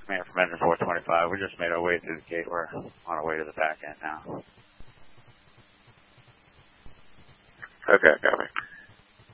man from engine 425. We just made our way through the gate. We're on our way to the back end now. Okay, copy.